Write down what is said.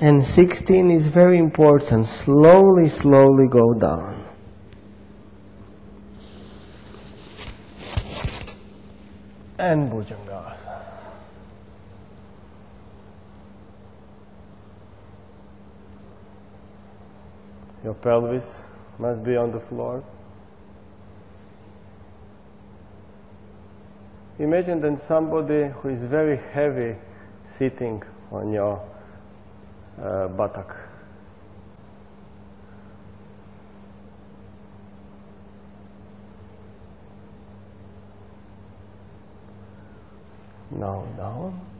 And 16 is very important. Slowly, slowly go down. And Bhujangasana. Your pelvis must be on the floor. Imagine then somebody who is very heavy sitting on your buttock. Now down.